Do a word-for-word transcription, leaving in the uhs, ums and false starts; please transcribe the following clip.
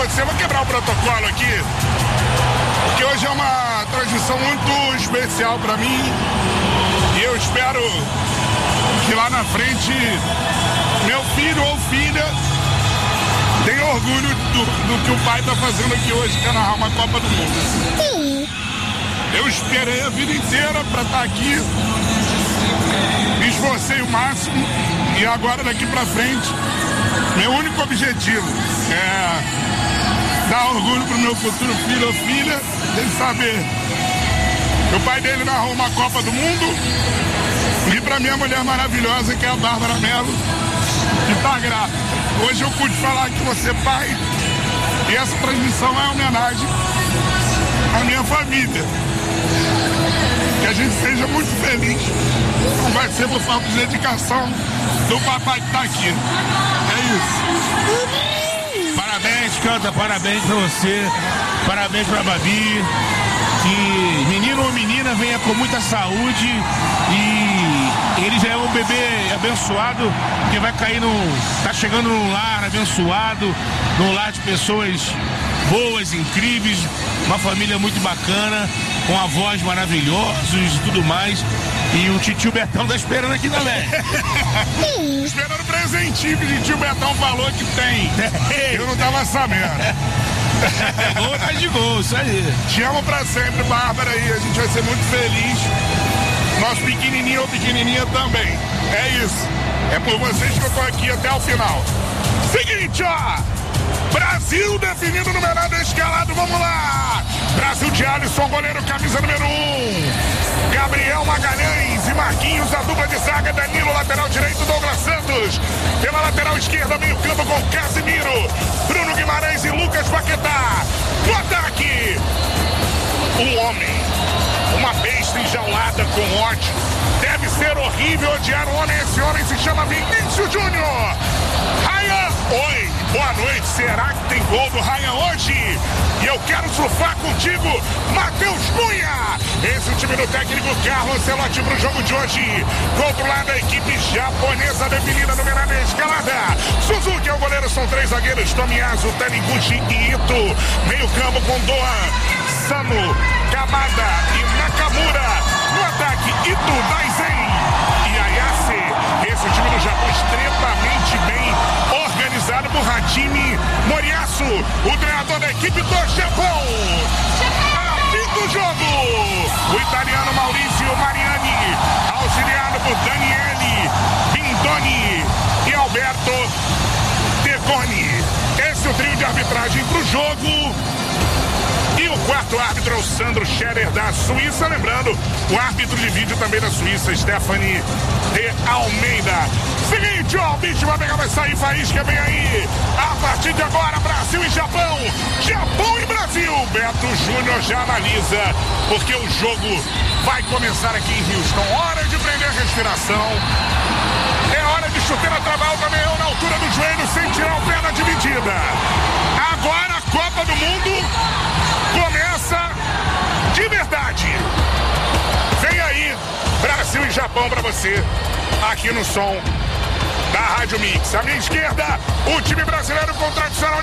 você. Eu vou quebrar o protocolo aqui, porque hoje é uma transmissão muito especial para mim. E eu espero que lá na frente meu filho ou filha tenha orgulho do, do que o pai está fazendo aqui hoje, que é narrar uma Copa do Mundo. Sim. Eu esperei a vida inteira para estar aqui, me esforcei o máximo e agora daqui para frente, meu único objetivo é dar orgulho pro meu futuro filho ou filha, ele saber que o pai dele narrou uma Copa do Mundo e pra minha mulher maravilhosa, que é a Bárbara Mello, que tá grávida. Hoje eu pude falar que você é pai e essa transmissão é homenagem à minha família. Que a gente seja muito feliz. Não vai ser por falta de dedicação do papai que tá aqui. É isso. Parabéns, Canta, parabéns pra você. Parabéns pra Babi. Que menino ou menina venha com muita saúde e ele já é um bebê abençoado que vai cair no... tá chegando num lar abençoado, num lar de pessoas boas, incríveis, uma família muito bacana, com avós maravilhosos e tudo mais. E o titio Betão tá esperando aqui também. Esperando o presentinho que o titio Betão falou que tem. Eu não tava sabendo. Gol atrás de gol, isso aí. Te amo pra sempre, Bárbara, e a gente vai ser muito feliz. Nosso pequenininho ou pequenininha também. É isso. É por vocês que eu tô aqui até o final. Seguinte, ó. Brasil definindo o numerado escalado, vamos lá! Brasil de Alisson, goleiro, camisa número um. Gabriel Magalhães e Marquinhos, a dupla de zaga, Danilo, lateral direito, Douglas Santos. Pela lateral esquerda, meio campo com Casimiro, Bruno Guimarães e Lucas Paquetá. No ataque, um homem, uma besta enjaulada com ódio. Deve ser horrível odiar um homem, esse homem se chama Vinícius Júnior. Ryan, oi, boa noite, será que tem gol do Ryan hoje? E eu quero surfar contigo, Matheus Cunha. Esse é o time do técnico Carlos Ancelotti pro jogo de hoje. Do outro lado, a equipe japonesa definida, numerada e escalada. Suzuki é o goleiro, são três zagueiros, Tomiyasu, Taniguchi e Ito. Meio campo com Doan, Sano, Kamada e Nakamura. No ataque, Ito, Daisen e Ayase. Esse é o time do Japão extremamente bem organizado por Hajime Moriyasu, o treinador da equipe do Japão. Fim do jogo, o italiano Maurício Mariani, auxiliado por Daniele Bindoni e Alberto Tegoni. Esse é o trio de arbitragem para o jogo. E o quarto árbitro é o Sandro Scherer, da Suíça. Lembrando, o árbitro de vídeo também da Suíça, Stephanie de Almeida. Seguinte, ó, o bicho vai pegar, vai sair faísca, vem aí. A partir de agora, Brasil e Japão. Japão e Brasil. Beto Júnior já analisa, porque o jogo vai começar aqui em Houston. Hora de prender a respiração. É hora de chuteira trabalho também na altura do joelho, sem tirar o pé na dividida. Agora a Copa do Mundo começa de verdade. Vem aí, Brasil e Japão pra você, aqui no som da Rádio Mix. À minha esquerda, o time brasileiro com tradicional